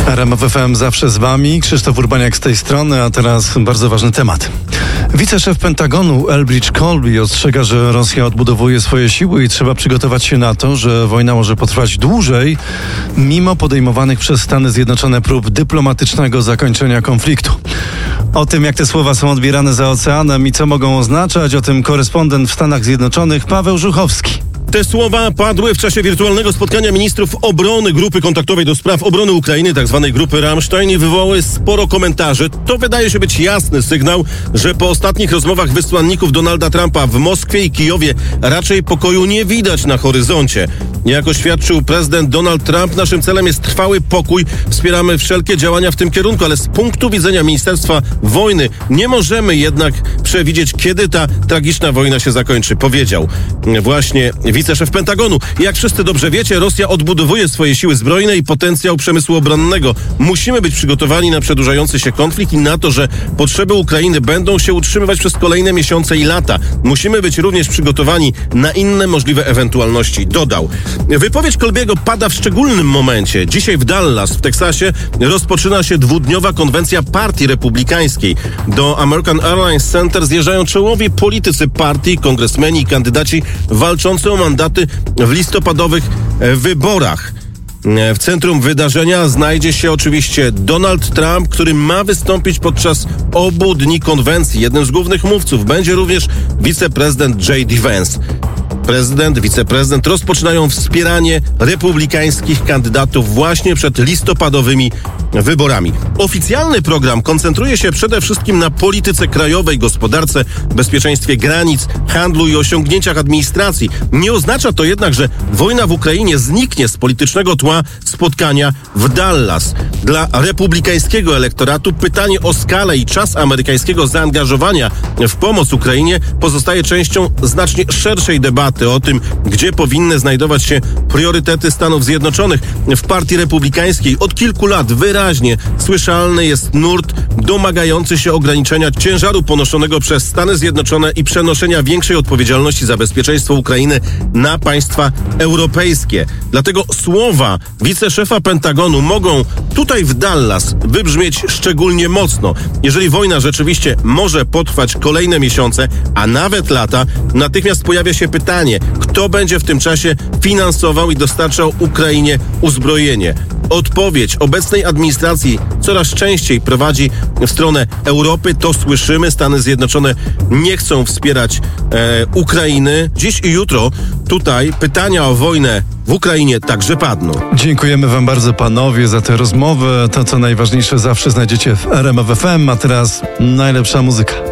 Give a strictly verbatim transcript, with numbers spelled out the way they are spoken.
R M F F M zawsze z wami. Krzysztof Urbaniak z tej strony, a teraz bardzo ważny temat. Wiceszef Pentagonu Elbridge Colby ostrzega, że Rosja odbudowuje swoje siły i trzeba przygotować się na to, że wojna może potrwać dłużej, mimo podejmowanych przez Stany Zjednoczone prób dyplomatycznego zakończenia konfliktu. O tym, jak te słowa są odbierane za oceanem i co mogą oznaczać, o tym korespondent w Stanach Zjednoczonych Paweł Żuchowski. Te słowa padły w czasie wirtualnego spotkania ministrów obrony Grupy Kontaktowej do Spraw Obrony Ukrainy, tzw. Grupy Ramstein, i wywołały sporo komentarzy. To wydaje się być jasny sygnał, że po ostatnich rozmowach wysłanników Donalda Trumpa w Moskwie i Kijowie raczej pokoju nie widać na horyzoncie. Jak oświadczył prezydent Donald Trump, naszym celem jest trwały pokój. Wspieramy wszelkie działania w tym kierunku, ale z punktu widzenia Ministerstwa Wojny nie możemy jednak przewidzieć, kiedy ta tragiczna wojna się zakończy, powiedział właśnie wiceszef Pentagonu. Jak wszyscy dobrze wiecie, Rosja odbudowuje swoje siły zbrojne i potencjał przemysłu obronnego. Musimy być przygotowani na przedłużający się konflikt i na to, że potrzeby Ukrainy będą się utrzymywać przez kolejne miesiące i lata. Musimy być również przygotowani na inne możliwe ewentualności, dodał. Wypowiedź Colby'ego pada w szczególnym momencie. Dzisiaj w Dallas, w Teksasie, rozpoczyna się dwudniowa konwencja Partii Republikańskiej. Do American Airlines Center zjeżdżają czołowi politycy partii, kongresmeni i kandydaci walczący o mandaty w listopadowych wyborach. W centrum wydarzenia znajdzie się oczywiście Donald Trump, który ma wystąpić podczas obu dni konwencji. Jednym z głównych mówców będzie również wiceprezydent J D Vance. Prezydent, wiceprezydent rozpoczynają wspieranie republikańskich kandydatów właśnie przed listopadowymi wyborami. Oficjalny program koncentruje się przede wszystkim na polityce krajowej, gospodarce, bezpieczeństwie granic, handlu i osiągnięciach administracji. Nie oznacza to jednak, że wojna w Ukrainie zniknie z politycznego tła spotkania w Dallas. Dla republikańskiego elektoratu pytanie o skalę i czas amerykańskiego zaangażowania w pomoc Ukrainie pozostaje częścią znacznie szerszej debaty o tym, gdzie powinny znajdować się priorytety Stanów Zjednoczonych. W Partii Republikańskiej od kilku lat wyraźnie słyszalny jest nurt domagający się ograniczenia ciężaru ponoszonego przez Stany Zjednoczone i przenoszenia większej odpowiedzialności za bezpieczeństwo Ukrainy na państwa europejskie. Dlatego słowa wiceszefa Pentagonu mogą tutaj w Dallas wybrzmieć szczególnie mocno. Jeżeli wojna rzeczywiście może potrwać kolejne miesiące, a nawet lata, natychmiast pojawia się pytanie, kto będzie w tym czasie finansował i dostarczał Ukrainie uzbrojenie. Odpowiedź obecnej administracji coraz częściej prowadzi w stronę Europy. To słyszymy. Stany Zjednoczone nie chcą wspierać e, Ukrainy. Dziś i jutro tutaj pytania o wojnę w Ukrainie także padną. Dziękujemy wam bardzo, panowie, za tę rozmowę. To, co najważniejsze, zawsze znajdziecie w R M F F M, a teraz najlepsza muzyka.